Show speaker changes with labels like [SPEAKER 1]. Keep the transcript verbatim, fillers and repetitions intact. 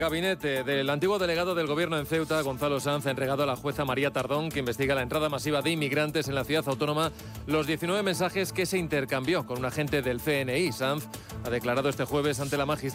[SPEAKER 1] Gabinete del antiguo delegado del Gobierno en Ceuta, Gonzalo Sanz, ha entregado a la jueza María Tardón, que investiga la entrada masiva de inmigrantes en la ciudad autónoma, los diecinueve mensajes que se intercambió con un agente del C N I. Sanz ha declarado este jueves ante la magistrada